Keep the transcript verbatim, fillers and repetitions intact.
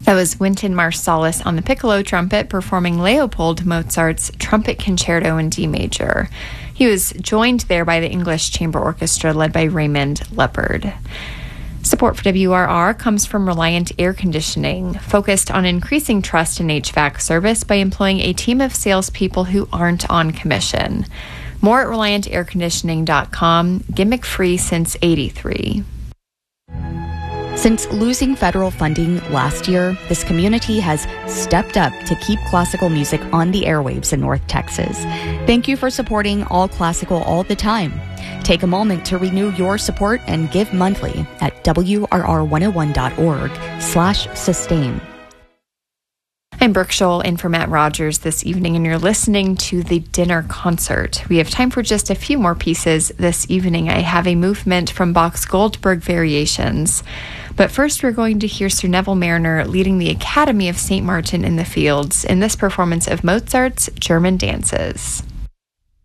That was Wynton Marsalis on the piccolo trumpet performing Leopold Mozart's Trumpet Concerto in D major. He was joined there by the English Chamber Orchestra led by Raymond Leopard. Support for W R R comes from Reliant Air Conditioning, focused on increasing trust in H V A C service by employing a team of salespeople who aren't on commission. More at reliant air conditioning dot com, gimmick-free since eighty-three. Since losing federal funding last year, this community has stepped up to keep classical music on the airwaves in North Texas. Thank you for supporting All Classical all the time. Take a moment to renew your support and give monthly at W R R one oh one dot org slash sustain. I'm Brooke Scholl in for Matt Rogers this evening, and you're listening to the Dinner Concert. We have time for just a few more pieces this evening. I have a movement from Bach's Goldberg Variations. But first, we're going to hear Sir Neville Marriner leading the Academy of Saint Martin in the Fields in this performance of Mozart's German Dances.